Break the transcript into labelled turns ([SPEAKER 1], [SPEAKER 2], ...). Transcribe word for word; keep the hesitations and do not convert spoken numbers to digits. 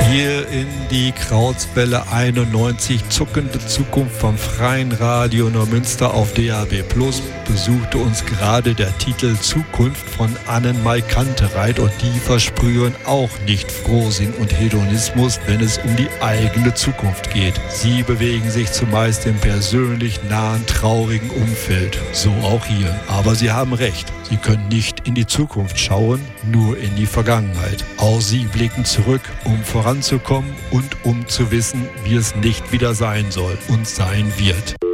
[SPEAKER 1] Hier in die Krautswelle einundneunzig, zuckende Zukunft vom Freien Radio Neumünster auf D A B Plus, besuchte uns gerade der Titel Zukunft von Annenmai Kantereit, und die versprühen auch nicht Frohsinn und Hedonismus, wenn es um die eigene Zukunft geht. Sie bewegen sich zumeist im persönlich nahen, traurigen Umfeld, so auch hier. Aber sie haben recht, sie können nicht in die Zukunft schauen, nur in die Vergangenheit. Auch sie blicken zurück, um voranzukommen und um zu wissen, wie es nicht wieder sein soll und sein wird.